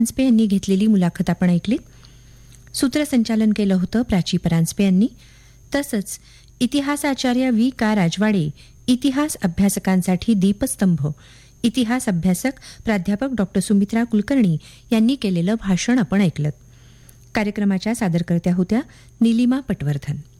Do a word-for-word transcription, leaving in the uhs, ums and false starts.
परांजपे यांनी घेतलेली मुलाखत आपण ऐकलीत. सूत्रसंचालन केलं होतं प्राची परांजपे यांनी. तसंच इतिहासाचार्य व्ही का राजवाडे, इतिहास अभ्यासकांसाठी दीपस्तंभ, इतिहास अभ्यासक प्राध्यापक डॉक्टर सुमित्रा कुलकर्णी यांनी केलेलं भाषण आपण ऐकलं. कार्यक्रमाच्या सादरकर्त्या होत्या निलिमा पटवर्धन.